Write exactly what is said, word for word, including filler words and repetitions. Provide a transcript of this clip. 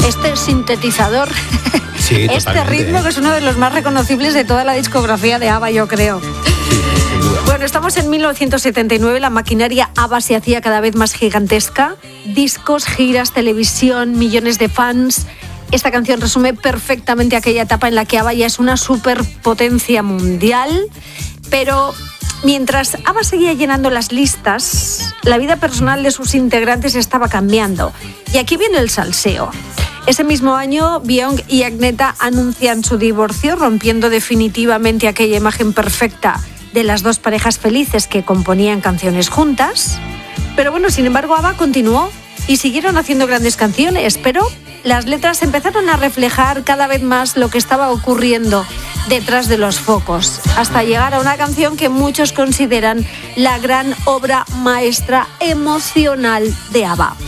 este sintetizador, sí, este totalmente, ritmo ¿eh? que es uno de los más reconocibles de toda la discografía de ABBA, yo creo. Bueno, estamos en mil novecientos setenta y nueve, la maquinaria ABBA se hacía cada vez más gigantesca. Discos, giras, televisión, millones de fans. Esta canción resume perfectamente aquella etapa en la que ABBA ya es una superpotencia mundial, pero mientras ABBA seguía llenando las listas, la vida personal de sus integrantes estaba cambiando. Y aquí viene el salseo. Ese mismo año, Björk y Agneta anuncian su divorcio, rompiendo definitivamente aquella imagen perfecta de las dos parejas felices que componían canciones juntas. Pero bueno, sin embargo, ABBA continuó y siguieron haciendo grandes canciones, pero las letras empezaron a reflejar cada vez más lo que estaba ocurriendo detrás de los focos, hasta llegar a una canción que muchos consideran la gran obra maestra emocional de ABBA.